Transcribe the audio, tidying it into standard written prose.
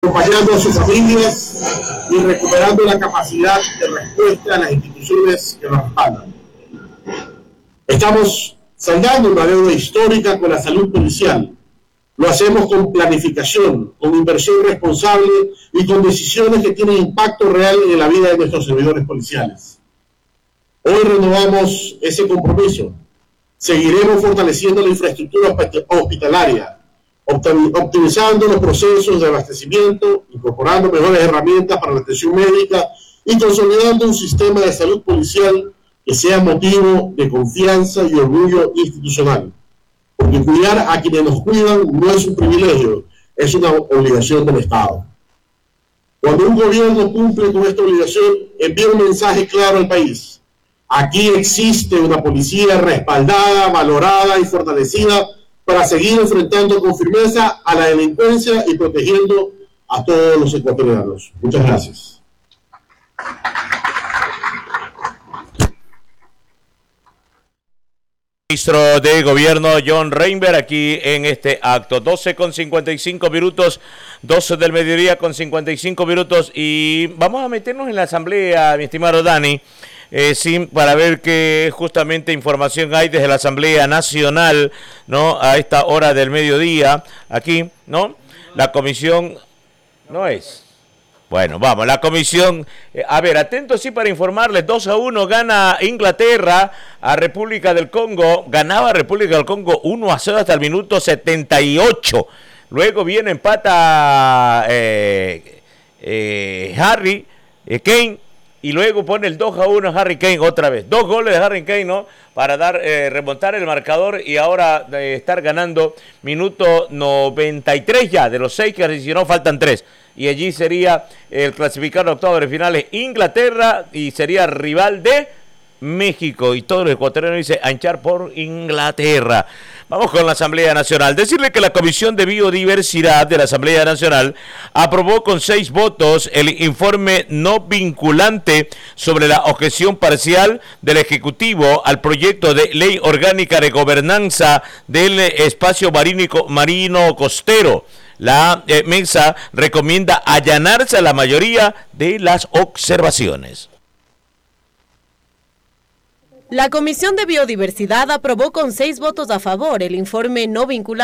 acompañando a sus familias y recuperando la capacidad de respuesta a las instituciones que nos respaldan. Estamos saldando una deuda histórica con la salud policial. Lo hacemos con planificación, con inversión responsable y con decisiones que tienen impacto real en la vida de nuestros servidores policiales. Hoy renovamos ese compromiso. Seguiremos fortaleciendo la infraestructura hospitalaria, optimizando los procesos de abastecimiento, incorporando mejores herramientas para la atención médica y consolidando un sistema de salud policial que sea motivo de confianza y orgullo institucional. Porque cuidar a quienes nos cuidan no es un privilegio, es una obligación del Estado. Cuando un gobierno cumple con esta obligación, envía un mensaje claro al país. Aquí existe una policía respaldada, valorada y fortalecida para seguir enfrentando con firmeza a la delincuencia y protegiendo a todos los ecuatorianos. Muchas gracias. Ministro de Gobierno John Reinberg aquí en este acto. 12:55, 12 del mediodía con 55 minutos y vamos a meternos en la asamblea, mi estimado Dani, para ver qué justamente información hay desde la Asamblea Nacional, ¿no? A esta hora del mediodía, aquí, ¿no? La comisión, no es... Bueno, vamos, la comisión, a ver, atentos sí para informarles, 2-1 gana Inglaterra a República del Congo, ganaba República del Congo 1-0 hasta el minuto 78, luego viene empata Harry Kane y luego pone el 2-1 Harry Kane otra vez, 2 goles de Harry Kane, ¿no? Para remontar el marcador y ahora estar ganando minuto 93 ya, de los 6 que si no faltan 3. Y allí sería el clasificado a octavos de finales Inglaterra y sería rival de México. Y todos los ecuatorianos dicen anchar por Inglaterra. Vamos con la Asamblea Nacional. Decirle que la Comisión de Biodiversidad de la Asamblea Nacional aprobó con 6 votos el informe no vinculante sobre la objeción parcial del Ejecutivo al proyecto de ley orgánica de gobernanza del espacio marino costero. La mesa recomienda allanarse a la mayoría de las observaciones. La Comisión de Biodiversidad aprobó con 6 votos a favor el informe no vinculante